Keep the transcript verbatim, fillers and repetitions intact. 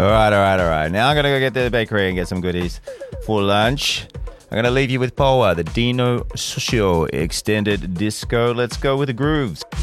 All right, all right, all right. Now I'm going to go get to the bakery and get some goodies for lunch. I'm going to leave you with Poa, the Dino Sushio Extended Disco. Let's go with the grooves.